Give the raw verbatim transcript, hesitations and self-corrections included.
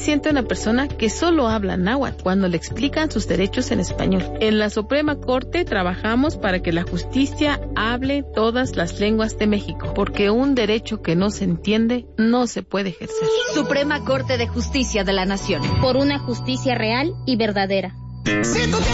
siente una persona que solo habla náhuatl cuando le explican sus derechos en español. En la Suprema Corte trabajamos para que la justicia hable todas las lenguas de México, porque un derecho que no se entiende no se puede ejercer. Suprema Corte de Justicia de la Nación. Por una justicia real y verdadera. Si tú